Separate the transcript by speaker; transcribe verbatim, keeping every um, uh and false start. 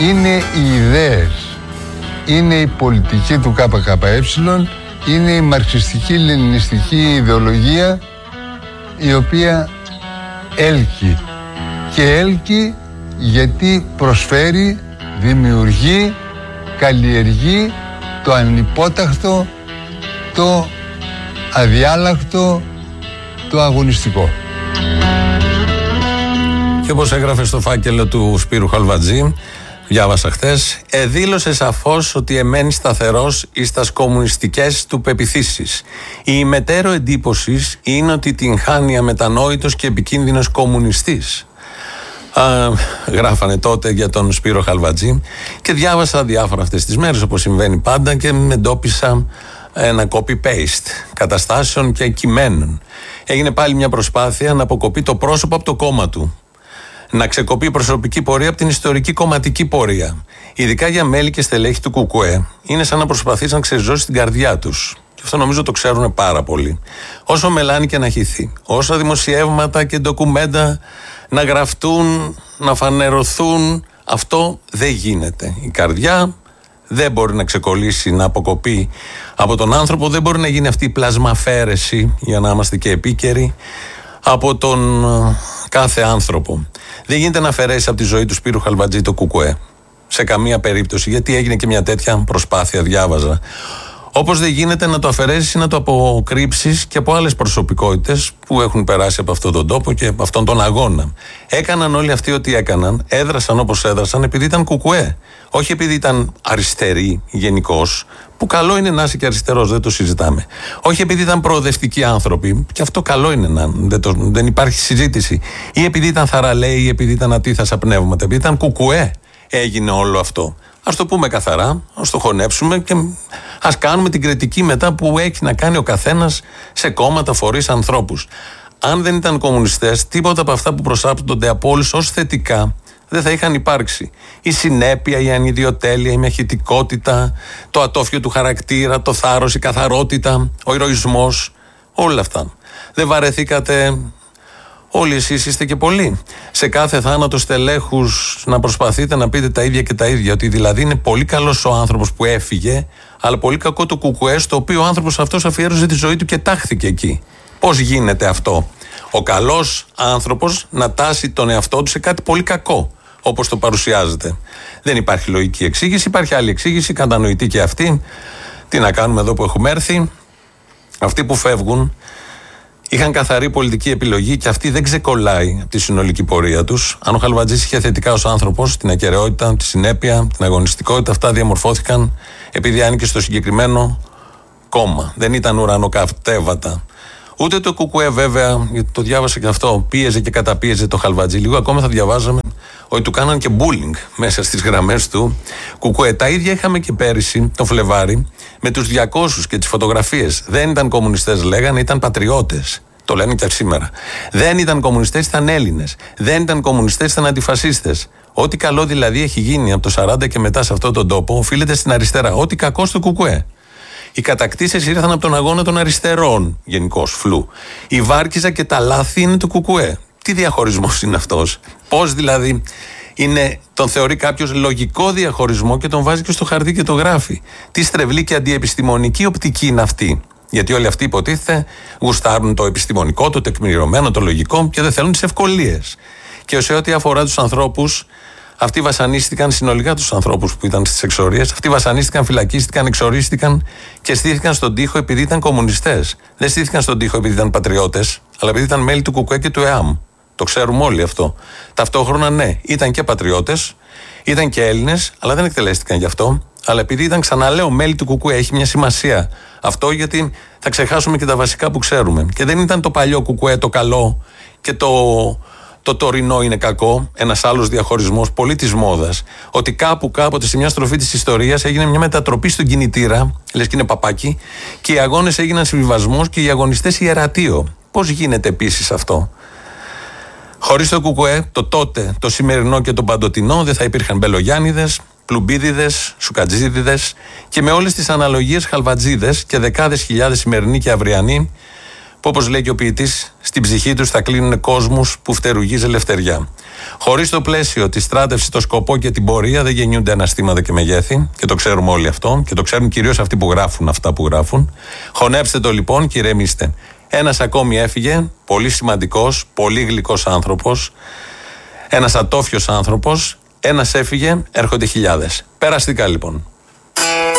Speaker 1: είναι οι ιδέες, είναι η πολιτική του ΚΚΕ, είναι η μαρξιστική λενινιστική ιδεολογία η οποία έλκει. Και έλκει γιατί προσφέρει, δημιουργεί, καλλιεργεί το ανυπόταχτο, το αδιάλακτο, το αγωνιστικό.
Speaker 2: Και όπως έγραφε στο φάκελο του Σπύρου Χαλβατζή, διάβασα χθες, εδήλωσε σαφώς ότι εμένει σταθερός εις τας κομμουνιστικές του πεποιθήσεις. Η ημετέρω εντύπωσης είναι ότι την χάνει αμετανόητος και επικίνδυνος κομμουνιστής. Α, γράφανε τότε για τον Σπύρο Χαλβατζή και διάβασα διάφορα αυτές τις μέρες, όπως συμβαίνει πάντα, και εντόπισα ένα copy-paste καταστάσεων και κειμένων. Έγινε πάλι μια προσπάθεια να αποκοπεί το πρόσωπο από το κόμμα του. Να ξεκοπεί η προσωπική πορεία από την ιστορική κομματική πορεία. Ειδικά για μέλη και στελέχη του ΚΚΕ, είναι σαν να προσπαθείς να ξεριζώσεις την καρδιά τους. Και αυτό νομίζω το ξέρουν πάρα πολύ. Όσο μελάνι και να χυθεί, όσα δημοσιεύματα και ντοκουμέντα να γραφτούν, να φανερωθούν, αυτό δεν γίνεται. Η καρδιά δεν μπορεί να ξεκολλήσει, να αποκοπεί από τον άνθρωπο, δεν μπορεί να γίνει αυτή η πλασμαφέρεση, για να είμαστε και επίκαιροι, από τον κάθε άνθρωπο. Δεν γίνεται να αφαιρέσει από τη ζωή του Σπύρου Χαλβατζή το ΚΚΕ. Σε καμία περίπτωση, γιατί έγινε και μια τέτοια προσπάθεια, διάβαζα. Όπως δεν γίνεται να το αφαιρέσεις ή να το αποκρύψεις και από άλλες προσωπικότητες που έχουν περάσει από αυτόν τον τόπο και από αυτόν τον αγώνα. Έκαναν όλοι αυτοί ό,τι έκαναν, έδρασαν όπως έδρασαν επειδή ήταν ΚΚΕ. Όχι επειδή ήταν αριστεροί γενικώς, που καλό είναι να είσαι και αριστερός, δεν το συζητάμε. Όχι επειδή ήταν προοδευτικοί άνθρωποι, και αυτό καλό είναι να δεν, το, δεν υπάρχει συζήτηση. Ή επειδή ήταν θαραλέοι, ή επειδή ήταν ατίθασα πνεύματα, επειδή ήταν ΚΚΕ έγινε όλο αυτό. Ας το πούμε καθαρά, ας το χωνέψουμε και ας κάνουμε την κριτική μετά που έχει να κάνει ο καθένας σε κόμματα, φορείς, ανθρώπους. Αν δεν ήταν κομμουνιστές, τίποτα από αυτά που προσάπτονται από όλους ως θετικά δεν θα είχαν υπάρξει. Η συνέπεια, η ανιδιοτέλεια, η μαχητικότητα, το ατόφιο του χαρακτήρα, το θάρρος, η καθαρότητα, ο ηρωισμός, όλα αυτά. Δεν βαρεθήκατε? Όλοι εσείς είστε και πολλοί. Σε κάθε θάνατο στελέχους να προσπαθείτε να πείτε τα ίδια και τα ίδια. Ότι δηλαδή είναι πολύ καλός ο άνθρωπος που έφυγε, αλλά πολύ κακό το ΚΚΕ, στο οποίο ο άνθρωπος αυτός αφιέρωσε τη ζωή του και τάχθηκε εκεί. Πώς γίνεται αυτό? Ο καλός άνθρωπος να τάσει τον εαυτό του σε κάτι πολύ κακό, όπως το παρουσιάζεται. Δεν υπάρχει λογική εξήγηση, υπάρχει άλλη εξήγηση, κατανοητή και αυτή. Τι να κάνουμε εδώ που έχουμε έρθει? Αυτοί που φεύγουν είχαν καθαρή πολιτική επιλογή και αυτή δεν ξεκολλάει από τη συνολική πορεία τους. Αν ο Χαλβατζής είχε θετικά ως άνθρωπος, την ακεραιότητα, τη συνέπεια, την αγωνιστικότητα, αυτά διαμορφώθηκαν επειδή άνοιγε στο συγκεκριμένο κόμμα. Δεν ήταν ουρανοκαυτέβατα. Ούτε το ΚΚΕ, βέβαια, γιατί το διάβασα και αυτό, πίεζε και καταπίεζε το Χαλβατζή. Λίγο ακόμα θα διαβάζαμε ότι του κάναν και bullying μέσα στις γραμμές του ΚΚΕ. Τα ίδια είχαμε και πέρυσι, το Φλεβάρι, με τους διακόσιους και τις φωτογραφίες. Δεν ήταν κομμουνιστές, λέγανε, ήταν πατριώτες. Το λένε και σήμερα. Δεν ήταν κομμουνιστές, ήταν Έλληνες. Δεν ήταν κομμουνιστές, ήταν αντιφασίστες. Ό,τι καλό δηλαδή έχει γίνει από το σαράντα και μετά σε αυτόν τον τόπο οφείλεται στην αριστερά. Ό,τι κακό στο ΚΚΕ. Οι κατακτήσεις ήρθαν από τον αγώνα των αριστερών, γενικώς φλου. Η Βάρκιζα και τα λάθη είναι του ΚΚΕ. Τι διαχωρισμός είναι αυτός? Πώς δηλαδή είναι, τον θεωρεί κάποιος λογικό διαχωρισμό και τον βάζει και στο χαρτί και το γράφει? Τι στρεβλή και αντιεπιστημονική οπτική είναι αυτή? Γιατί όλοι αυτοί υποτίθεται γουστάρουν το επιστημονικό, το τεκμηριωμένο, το λογικό και δεν θέλουν τις ευκολίες. Και σε ό,τι αφορά τους ανθρώπους, αυτοί βασανίστηκαν συνολικά, τους ανθρώπους που ήταν στις εξορίες. Αυτοί βασανίστηκαν, φυλακίστηκαν, εξορίστηκαν και στήθηκαν στον τοίχο επειδή ήταν κομμουνιστές. Δεν στήθηκαν στον τοίχο επειδή ήταν πατριώτες, αλλά επειδή ήταν μέλη του ΚΚΕ και του ΕΑΜ. Το ξέρουμε όλοι αυτό. Ταυτόχρονα, ναι, ήταν και πατριώτες, ήταν και Έλληνες, αλλά δεν εκτελέστηκαν γι' αυτό. Αλλά επειδή ήταν, ξαναλέω, μέλη του ΚΚΕ, έχει μια σημασία αυτό, γιατί θα ξεχάσουμε και τα βασικά που ξέρουμε. Και δεν ήταν το παλιό ΚΚΕ το καλό και το. Το τωρινό είναι κακό, ένας άλλος διαχωρισμός πολύ της μόδας. Ότι κάπου κάποτε σε μια στροφή της ιστορίας έγινε μια μετατροπή στον κινητήρα, λες και είναι παπάκι, και οι αγώνες έγιναν συμβιβασμός και οι αγωνιστές ιερατείο. Πώς γίνεται επίσης αυτό? Χωρίς το ΚΚΕ, το τότε, το σημερινό και το παντοτινό, δεν θα υπήρχαν Μπελογιάννηδες, Πλουμπίδιδες, Σουκατζίδιδες και με όλες τις αναλογίες Χαλβατζίδες και δεκάδες χιλιάδες σημερινοί και αυριανοί που όπως λέει και ο ποιητής, στην ψυχή τους θα κλείνουν κόσμους που φτερουγίζει ελευθεριά. Χωρίς το πλαίσιο, τη στράτευση, το σκοπό και την πορεία δεν γεννιούνται αναστήματα και μεγέθη, και το ξέρουμε όλοι αυτό, και το ξέρουν κυρίως αυτοί που γράφουν αυτά που γράφουν. Χωνέψτε το λοιπόν και ηρεμήστε. Ένας ακόμη έφυγε, πολύ σημαντικός, πολύ γλυκός άνθρωπος, ένας ατόφιος άνθρωπος, ένας έφυγε, έρχονται χιλιάδες. Περαστικά λοιπόν.